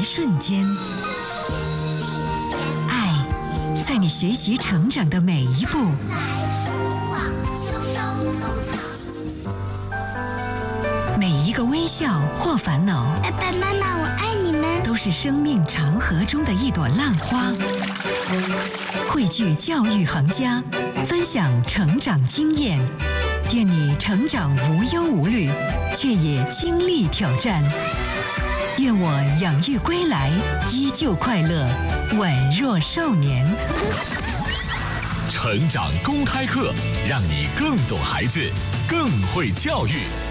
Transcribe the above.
瞬间，爱在你学习成长的每一步。每一个微笑或烦恼， 爸爸妈妈，我爱你们， 都是生命长河中的一朵浪花。汇聚教育行家，分享成长经验，愿你成长无忧无虑，却也经历挑战。愿我养育归来，依旧快乐，宛若少年。 成长公开课，让你更懂孩子，更会教育。